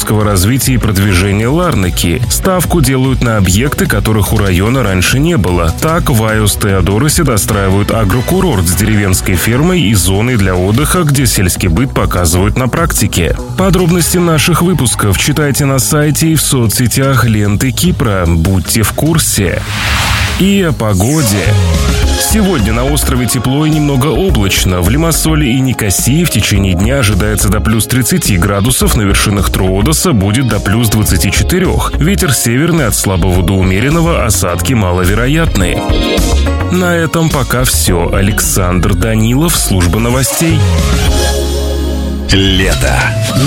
экономического развития и продвижения Ларнаки. Ставку делают на объекты, которых у района раньше не было. Так, в Айос-Теодоросе достраивают агрокурорт с деревенской фермой и зоной для отдыха, где сельский быт показывают на практике. Подробности наших выпусков читайте на сайте и в соцсетях ленты Кипра. Будьте в курсе. И о погоде. Сегодня на острове тепло и немного облачно. В Лимассоле и Никосии в течение дня ожидается до плюс 30 градусов, на вершинах Троодоса будет до плюс 24. Ветер северный от слабого до умеренного, осадки маловероятные. На этом пока все. Александр Данилов, служба новостей. Лето